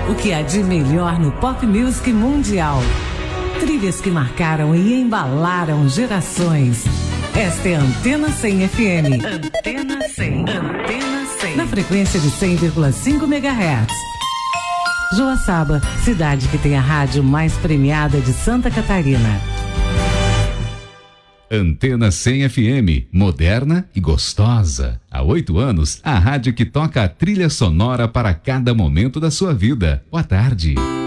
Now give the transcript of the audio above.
O que há de melhor no pop music mundial. Trilhas que marcaram e embalaram gerações. Esta é a Antena 100 FM. Antena 100. Antena 100. Na frequência de 100,5 MHz. Joaçaba, cidade que tem a rádio mais premiada de Santa Catarina. Antena 100 FM, moderna e gostosa. Há 8 anos, a rádio que toca a trilha sonora para cada momento da sua vida. Boa tarde.